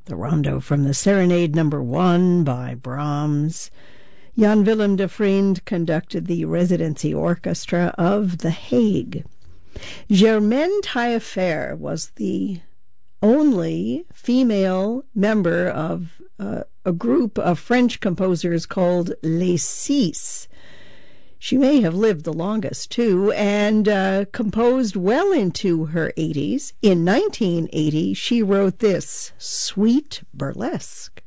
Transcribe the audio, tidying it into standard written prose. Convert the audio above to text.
The rondo from the Serenade Number 1 by Brahms. Jan Willem de Vriend conducted the residency orchestra of The Hague. Germaine Taillefer was the only female member of a group of French composers called Les Six. She may have lived the longest, too, and composed well into her 80s. In 1980, she wrote this, Sweet Burlesque.